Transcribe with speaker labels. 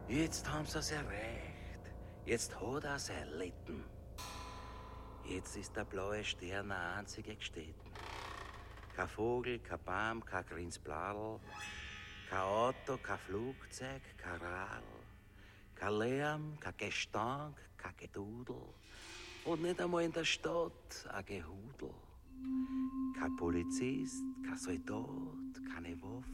Speaker 1: Jetzt haben sie es erreicht. Jetzt hat er es erlitten. Jetzt ist der blaue Stern eine einzige Gstätten. Kein Vogel, kein Baum, kein grünes Bladel, kein Auto, kein Flugzeug, kein Radl, kein Lärm, kein Gestank, kein Gedudel und nicht einmal in der Stadt ein Gehudel. Kein Polizist, kein Soldat, keine Waffe,